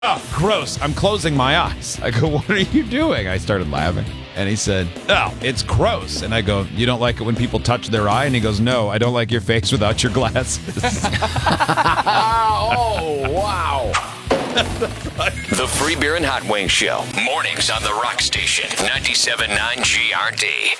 Oh, gross. I'm closing my eyes. I go, what are you doing? I started laughing. And he said, oh, it's gross. And I go, you don't like it when people touch their eye? And he goes, no, I don't like your face without your glasses. Oh, wow. The Free Beer and Hot Wings Show. Mornings on the Rock Station. 97.9 GRD.